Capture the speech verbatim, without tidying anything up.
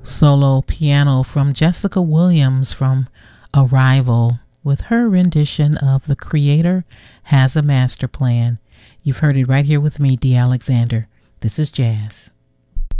solo piano from Jessica Williams from Arrival with her rendition of The Creator Has a Master Plan. You've heard it right here with me, Dee Alexander. This is Jazz.